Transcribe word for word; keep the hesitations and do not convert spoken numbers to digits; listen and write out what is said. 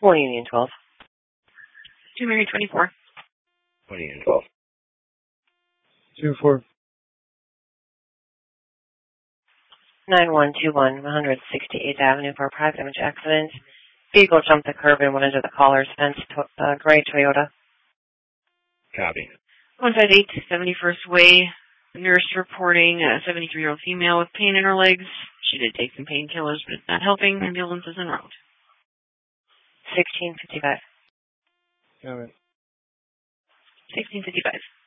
one Union twelve. two Mary twenty-four. one Union twelve. two four. nine one two one, one sixty-eighth Avenue for a private image accident. Vehicle jumped the curb and went into the caller's fence. To, uh, gray Toyota. Copy. one five eight, seventy-first Way. Nurse reporting a seventy-three-year-old female with pain in her legs. She did take some painkillers, but it's not helping. Ambulance is en route. sixteen fifty-five. Got it. sixteen fifty-five.